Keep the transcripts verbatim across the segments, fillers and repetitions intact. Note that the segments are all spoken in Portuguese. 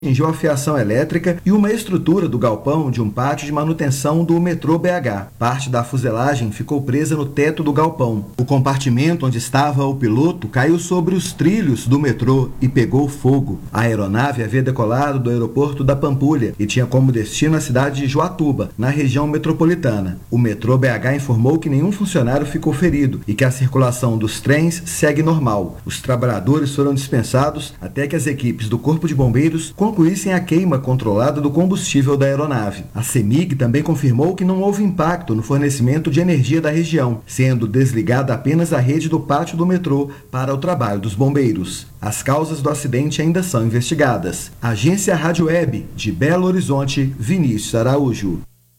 atingiu a fiação elétrica e uma estrutura do galpão de um pátio de manutenção do metrô B H. Parte da fuselagem ficou presa no teto do galpão. O compartimento onde estava o piloto caiu sobre os trilhos do metrô e pegou fogo. A aeronave havia decolado do aeroporto da Pampulha e tinha como destino a cidade de Joatuba, na região metropolitana. O metrô B H informou que nenhum funcionário ficou ferido e que a circulação dos trens segue normal. Os trabalhadores foram dispensados até que as equipes do Corpo de Bombeiros concluíssem a queima controlada do combustível da aeronave. A CEMIG também confirmou que não houve impacto no fornecimento de energia da região, sendo desligada apenas a rede do pátio do metrô para o trabalho dos bombeiros. As causas do acidente ainda são investigadas. Agência Rádio Web de Belo Horizonte, Vinícius Araújo.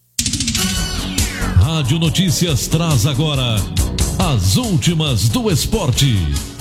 Rádio Notícias traz agora as últimas do esporte.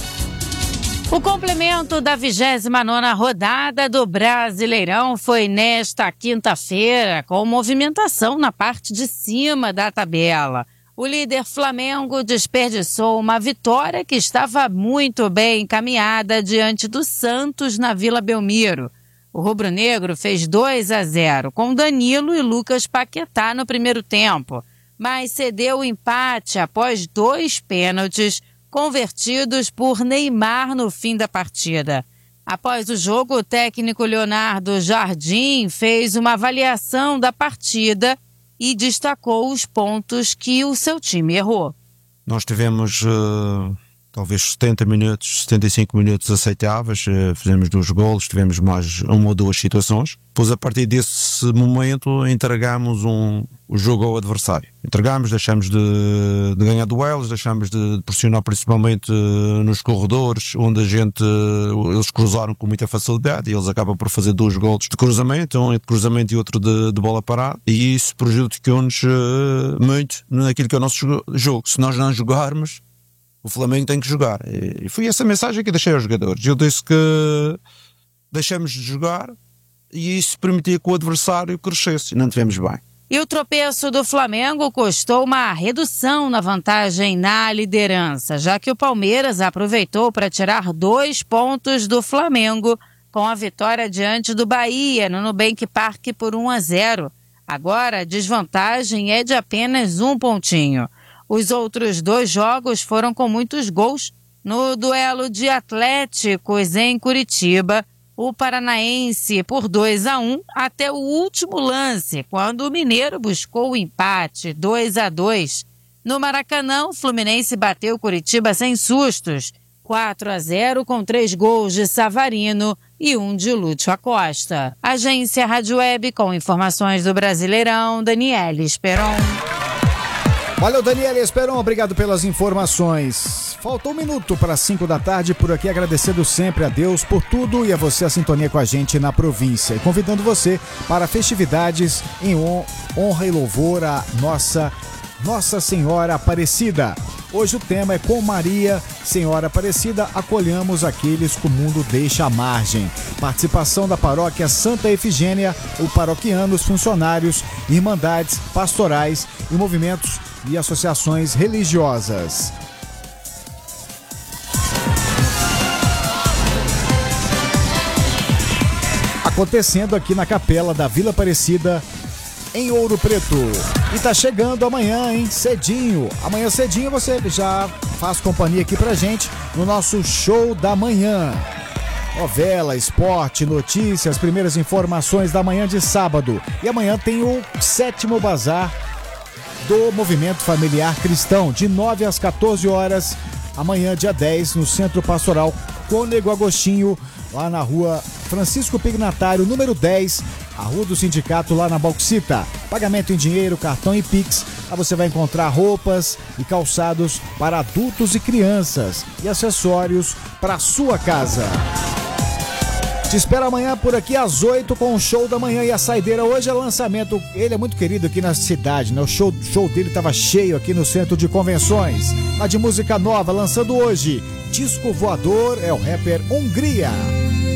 O complemento da vigésima nona rodada do Brasileirão foi nesta quinta-feira, com movimentação na parte de cima da tabela. O líder Flamengo desperdiçou uma vitória que estava muito bem encaminhada diante do Santos na Vila Belmiro. O rubro-negro fez dois a zero com Danilo e Lucas Paquetá no primeiro tempo, mas cedeu o empate após dois pênaltis convertidos por Neymar no fim da partida. Após o jogo, o técnico Leonardo Jardim fez uma avaliação da partida e destacou os pontos que o seu time errou. Nós tivemos uh, talvez setenta minutos, setenta e cinco minutos aceitáveis, uh, fizemos dois golos, tivemos mais uma ou duas situações. Depois, a partir desse momento, entregamos um, o jogo ao adversário. Entregamos, deixamos de, de ganhar duelos, deixamos de pressionar principalmente uh, nos corredores, onde a gente, uh, eles cruzaram com muita facilidade e eles acabam por fazer dois golos de cruzamento, um de cruzamento e outro de, de bola parada, e isso prejudicou-nos uh, muito naquilo que é o nosso jogo. Se nós não jogarmos, o Flamengo tem que jogar. E foi essa mensagem que deixei aos jogadores. Eu disse que deixamos de jogar e isso permitia que o adversário crescesse e não tivemos bem. E o tropeço do Flamengo custou uma redução na vantagem na liderança, já que o Palmeiras aproveitou para tirar dois pontos do Flamengo com a vitória diante do Bahia no Nubank Park por um a zero. Agora a desvantagem é de apenas um pontinho. Os outros dois jogos foram com muitos gols. No duelo de Atléticos em Curitiba, o Paranaense por dois a um até o último lance, quando o Mineiro buscou o empate dois a dois. No Maracanã, o Fluminense bateu Curitiba sem sustos, quatro a zero, com três gols de Savarino e um de Lúcio Acosta. Agência Rádio Web com informações do Brasileirão, Daniele Esperon. Valeu, Daniele Esperon, obrigado pelas informações. Faltou um minuto para cinco da tarde, por aqui agradecendo sempre a Deus por tudo e a você a sintonia com a gente na província. E convidando você para festividades em honra e louvor a nossa, Nossa Senhora Aparecida. Hoje o tema é Com Maria, Senhora Aparecida, acolhamos aqueles que o mundo deixa à margem. Participação da paróquia Santa Efigênia, o paroquianos, funcionários, irmandades, pastorais e movimentos e associações religiosas. Acontecendo aqui na capela da Vila Aparecida, em Ouro Preto. E tá chegando amanhã, hein? Cedinho. Amanhã cedinho você já faz companhia aqui pra gente no nosso show da manhã. Novela, esporte, notícias, primeiras informações da manhã de sábado. E amanhã tem o sétimo bazar do Movimento Familiar Cristão, de nove às quatorze horas. Amanhã, dia dez, no Centro Pastoral Cônego Agostinho, lá na rua Francisco Pignatário, número dez, a rua do Sindicato, lá na Bauxita. Pagamento em dinheiro, cartão e Pix. Lá você vai encontrar roupas e calçados para adultos e crianças e acessórios para sua casa. Te espero amanhã por aqui às oito com o show da manhã e a saideira. Hoje é lançamento, ele é muito querido aqui na cidade, né? O show, show dele estava cheio aqui no Centro de Convenções. A de música nova, lançando hoje, Disco Voador, é o rapper Hungria.